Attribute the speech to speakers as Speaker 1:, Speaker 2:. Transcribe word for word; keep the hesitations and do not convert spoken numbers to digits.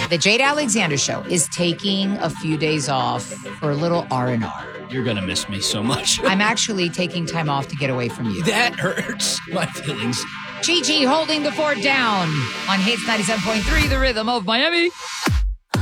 Speaker 1: The Jade Alexander Show is taking a few days off for a little R and R.
Speaker 2: You're going to miss me so much.
Speaker 1: I'm actually taking time off to get away from you.
Speaker 2: That hurts my feelings.
Speaker 1: Chi Chi holding the fort down on Hits ninety-seven point three, the rhythm of Miami.